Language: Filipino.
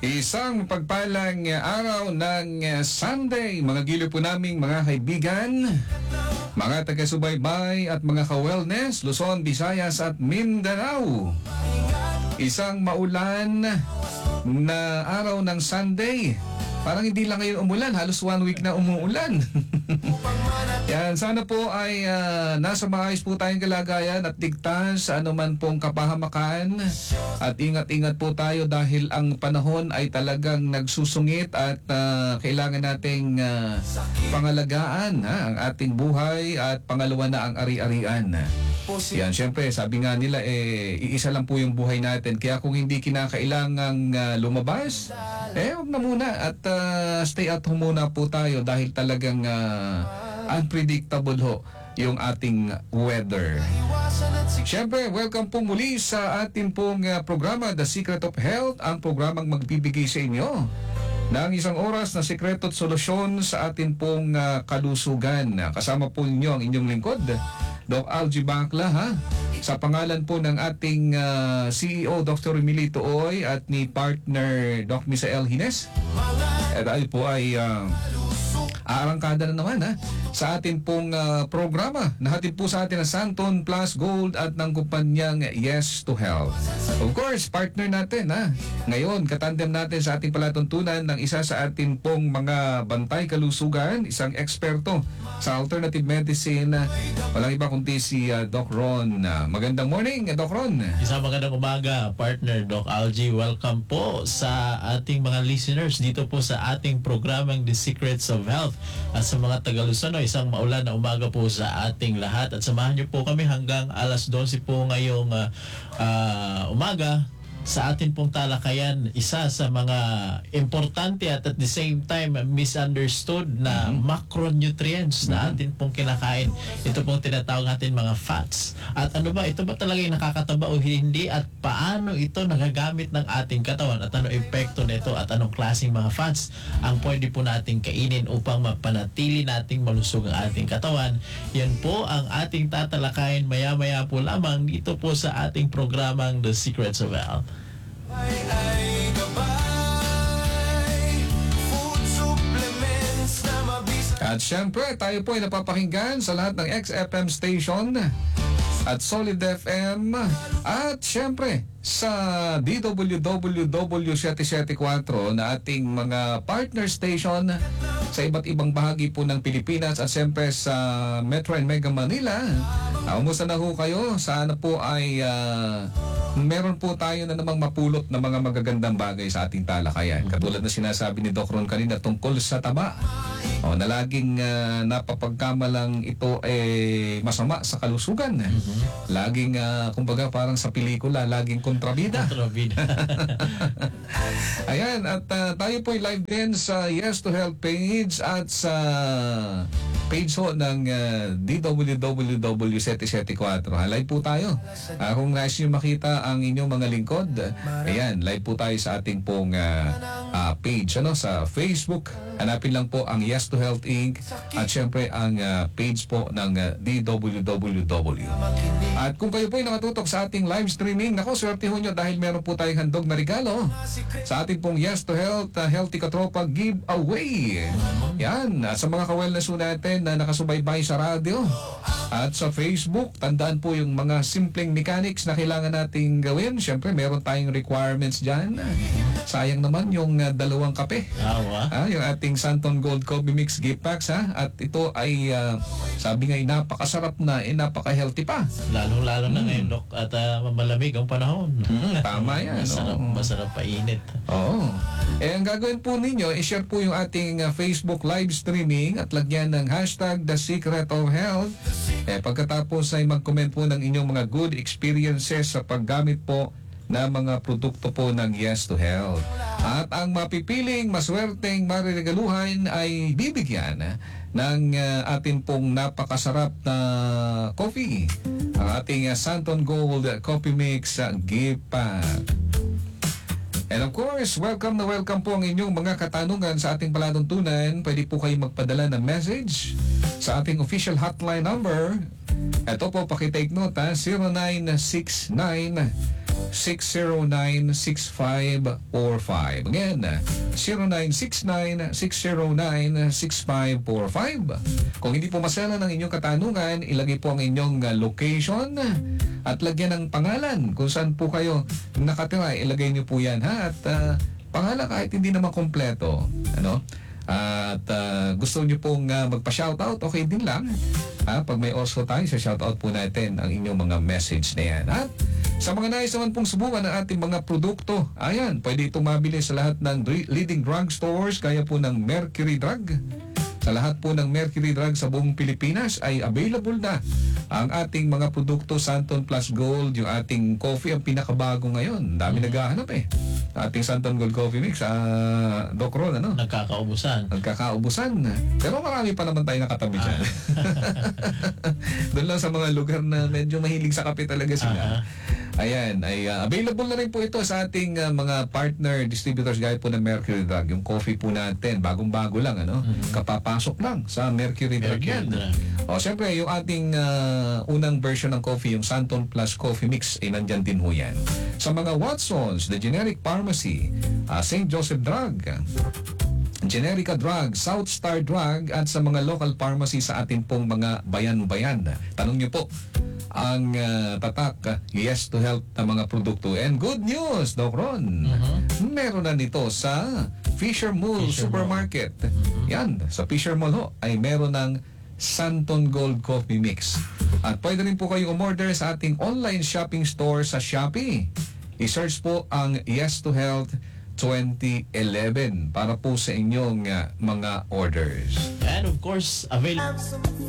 Isang pagpalang araw ng Sunday, mga giliw po naming mga kaibigan, mga taga-subaybay at mga ka-wellness, Luzon, Visayas at Mindanao. Isang maulan na araw ng Sunday. Parang hindi lang ngayon umulan, halos 1 week na umuulan. Yan, sana po ay nasa maayos po tayong kalagayan at ligtas sa anuman pong kapahamakan. At ingat-ingat po tayo dahil ang panahon ay talagang nagsusungit at kailangan nating pangalagaan ang ating buhay at pangalawa na ang ari-arian. Yan, syempre, sabi nga nila, iisa lang po yung buhay natin. Kaya kung hindi kinakailangang lumabas, wag na muna at stay at home muna po tayo dahil talagang unpredictable ho yung ating weather. Syempre, welcome po muli sa ating pong programa, The Secret of Health, ang programang magbibigay sa inyo ng isang oras na sekreto at solusyon sa ating pong kalusugan. Kasama po ninyo ang inyong lingkod, Doc Algie Bacla, ha? Sa pangalan po ng ating CEO, Dr. Emilito Oy, at ni partner, Doc Misael Hines. At ay po ay aarangkada na naman sa atin pong programa. Nahatid po sa atin ang Santon Plus Gold at ng kumpanyang Yes to Health. Of course, partner natin ngayon, katandem natin sa ating palatuntunan ng isa sa atin pong mga bantay kalusugan, isang eksperto sa alternative medicine. Walang iba kundi si Doc Ron. Magandang morning, Doc Ron. Isang magandang umaga, partner Doc Algie. Welcome po sa ating mga listeners dito po sa ating programang The Secrets of Health. At sa mga Taga-Luzon, isang maulan na umaga po sa ating lahat. At samahan niyo po kami hanggang alas 12 po ngayong umaga sa atin pong talakayan, isa sa mga importante at the same time misunderstood na macronutrients na atin pong kinakain. Ito pong tinatawag natin mga fats. At ano ba, ito ba talaga yung nakakataba o hindi? At paano ito nagagamit ng ating katawan? At ano epekto nito? At anong klaseng mga fats ang pwede po nating kainin upang mapanatili nating malusog ang ating katawan? Yan po ang ating tatalakayin maya-maya po lamang dito po sa ating programang The Secrets of Health. At syempre, tayo po ay napapakinggan sa lahat ng XFM station at Solid FM at syempre sa DWWW 774 na ating mga partner station sa iba't ibang bahagi po ng Pilipinas at syempre sa Metro and Mega Manila. Kumusta na ho kayo? Sana po ay meron po tayo na namang mapulot na mga magagandang bagay sa ating talakayan. Katulad na sinasabi ni Doc Ron kanina tungkol sa taba. Na laging napapagkamalang ito masama sa kalusugan. Laging, kumbaga parang sa pelikula, laging kontrabida. Ayan, at tayo po ay live din sa Yes to Health page at sa page ho ng DWWW 774. Live po tayo. Kung nais nyo makita ang inyong mga lingkod, ayan, live po tayo sa ating pong page sa Facebook. Hanapin lang po ang Yes to Health Inc. At syempre ang page po ng DWWW. At kung kayo po ay nakatutok sa ating live streaming, nako, swerte ho nyo dahil meron po tayong handog na regalo sa ating pong Yes to Health Healthy Katropa Giveaway. Yan, at sa mga ka-wellness natin na nakasubaybay sa radyo at sa Facebook, tandaan po yung mga simpleng mechanics na kailangan nating gawin. Syempre, meron tayong requirements dyan. Sayang naman yung dalawang kape. Yung ating Santon Gold Coffee Mix gift packs, At ito ay, sabi nga, napakasarap na, napaka-healthy pa. Lalo na ngayon, Dok, at malamig ang panahon. Tama yan. Masarap painit. Oo. Ang gagawin po ninyo, i-share po yung ating Facebook live streaming at lagyan ng hashtag The Secret of Health. Pagkatapos ay mag-comment po ng inyong mga good experiences sa paggamit po na mga produkto po ng Yes to Health. At ang mapipiling maswerteng mariregaluhan ay bibigyan ng atin pong napakasarap na coffee. Ang ating Santon Gold Coffee Mix gift pack. And of course, welcome na welcome po ang inyong mga katanungan sa ating palatuntunan. Pwede po kayo magpadala ng message sa ating official hotline number. Ito po, pakitake note 0969 0969-609-6545. Again, 0969-609-6545. Kung hindi po masela ng inyong katanungan, ilagay po ang inyong location at lagyan ng pangalan kung saan po kayo nakatira. Ilagay niyo po yan, ha? At pangalan kahit hindi naman kompleto. Ano? At gusto niyo pong magpa-shoutout, okay din lang. Pag may also tayo, sa shoutout po natin ang inyong mga message na yan. At sa mga nais naman pong subukan ng ating mga produkto, ayan, pwede itong mabili sa lahat ng leading drug stores, kaya po ng Mercury Drug. Sa lahat po ng Mercury Drug sa buong Pilipinas ay available na ang ating mga produkto. Santon Plus Gold, yung ating coffee, ang pinakabago ngayon. Dami naghahanap eh. Ating Santon Gold Coffee Mix, Doc Ron, ano? Nagkakaubusan. Pero marami pa naman tayo nakatabi dyan. Doon lang sa mga lugar na medyo mahilig sa kape talaga sila. Ayan, ay available na rin po ito sa ating mga partner distributors gaya po ng Mercury Drug. Yung coffee po natin, bagong-bago lang, ano? Kapapasok lang sa Mercury Drug yan. O, siyempre, yung ating unang version ng coffee, yung Santon Plus Coffee Mix, ay nandyan din ho yan. Sa mga Watsons, The Generic Pharmacy, St. Joseph Drug, Generica Drug, South Star Drug, at sa mga local pharmacy sa ating pong mga bayan-bayan. Tanong nyo po ang tatak Yes to Health na mga produkto. And good news, Doc Ron, meron na nito sa Fisher Mall Supermarket. Yan, sa Fisher Mall ho, ay meron ng Santon Gold Coffee Mix. At pwede rin po kayong umorder sa ating online shopping store sa Shopee. I-search po ang Yes to Health 2011 para po sa inyong mga orders. And of course, available